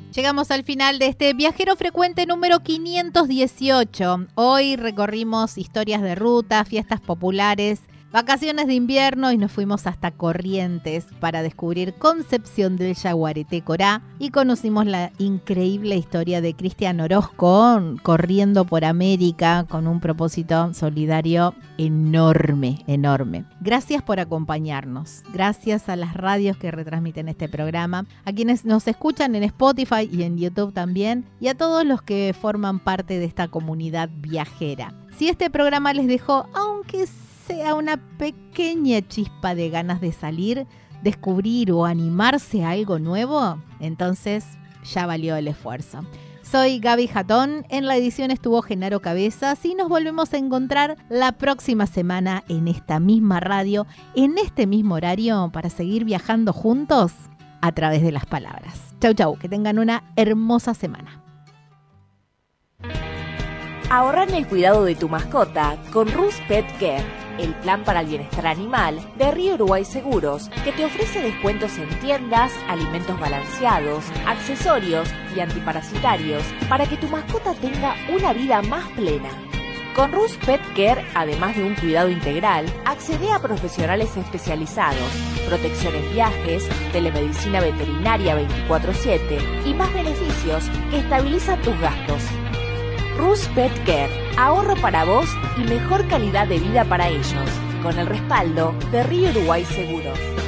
Llegamos al final de este Viajero Frecuente número 518. Hoy recorrimos historias de ruta, fiestas populares, vacaciones de invierno y nos fuimos hasta Corrientes para descubrir Concepción del Yaguareté Corá y conocimos la increíble historia de Cristian Orozco corriendo por América con un propósito solidario enorme, enorme. Gracias por acompañarnos, gracias a las radios que retransmiten este programa, a quienes nos escuchan en Spotify y en YouTube también, y a todos los que forman parte de esta comunidad viajera. Si este programa les dejó, aunque sea una pequeña chispa de ganas de salir, descubrir o animarse a algo nuevo, entonces ya valió el esfuerzo. Soy Gaby Jatón, en la edición estuvo Genaro Cabezas y nos volvemos a encontrar la próxima semana en esta misma radio, en este mismo horario, para seguir viajando juntos a través de las palabras. Chau, chau, que tengan una hermosa semana. Ahorra en el cuidado de tu mascota con Rus Pet Care, el plan para el bienestar animal de Río Uruguay Seguros, que te ofrece descuentos en tiendas, alimentos balanceados, accesorios y antiparasitarios para que tu mascota tenga una vida más plena. Con Rus Pet Care, además de un cuidado integral, accede a profesionales especializados, protección en viajes, telemedicina veterinaria 24/7 y más beneficios que estabilizan tus gastos. Rus Pet Care, ahorro para vos y mejor calidad de vida para ellos, con el respaldo de Río Uruguay Seguros.